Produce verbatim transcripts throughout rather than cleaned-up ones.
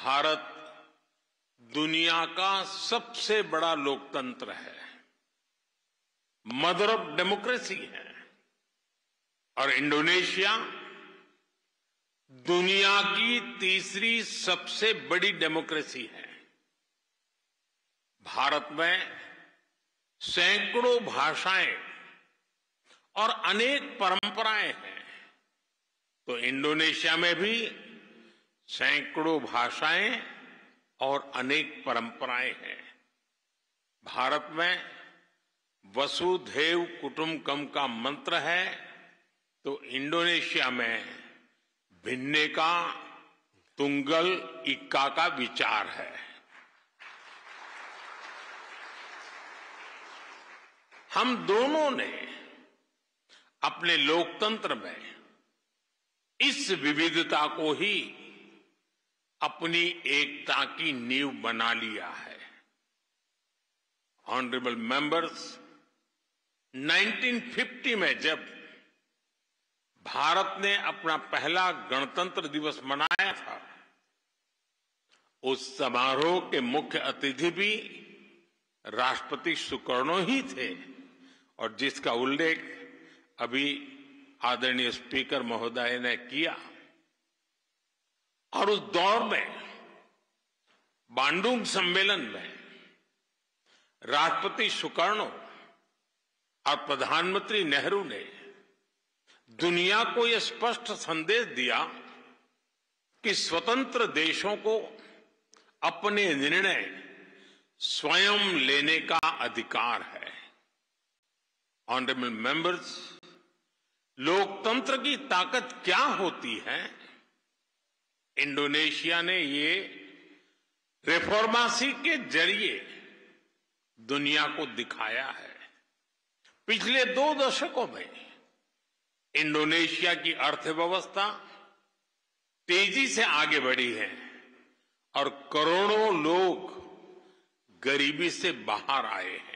भारत दुनिया का सबसे बड़ा लोकतंत्र है, मदर ऑफ डेमोक्रेसी है। और इंडोनेशिया दुनिया की तीसरी सबसे बड़ी डेमोक्रेसी है। भारत में सैकड़ों भाषाएं और अनेक परंपराएं हैं, तो इंडोनेशिया में भी सैकड़ों भाषाएं और अनेक परंपराएं हैं। भारत में वसुधैव कुटुंबकम का मंत्र है, तो इंडोनेशिया में भिन्नेका तुंगल इक्का का विचार है। हम दोनों ने अपने लोकतंत्र में इस विविधता को ही अपनी एकता की नींव बना लिया है। ऑनरेबल मेंबर्स, उन्नीस सौ पचास में जब भारत ने अपना पहला गणतंत्र दिवस मनाया था, उस समारोह के मुख्य अतिथि भी राष्ट्रपति सुकर्णो ही थे, और जिसका उल्लेख अभी आदरणीय स्पीकर महोदय ने किया। और उस दौर में बांडुंग सम्मेलन में राष्ट्रपति सुकर्णो और प्रधानमंत्री नेहरू ने दुनिया को यह स्पष्ट संदेश दिया कि स्वतंत्र देशों को अपने निर्णय स्वयं लेने का अधिकार है। ऑनरेबल मेंबर्स, लोकतंत्र की ताकत क्या होती है, इंडोनेशिया ने ये रिफॉर्मेसी के जरिए दुनिया को दिखाया है। पिछले दो दशकों में इंडोनेशिया की अर्थव्यवस्था तेजी से आगे बढ़ी है और करोड़ों लोग गरीबी से बाहर आए हैं।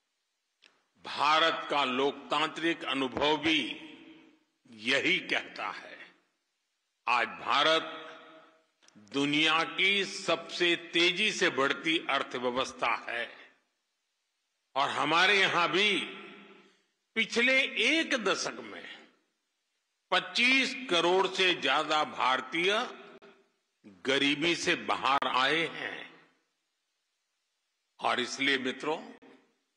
भारत का लोकतांत्रिक अनुभव भी यही कहता है। आज भारत दुनिया की सबसे तेजी से बढ़ती अर्थव्यवस्था है, और हमारे यहां भी पिछले एक दशक में पच्चीस करोड़ से ज्यादा भारतीय गरीबी से बाहर आए हैं। और इसलिए मित्रों,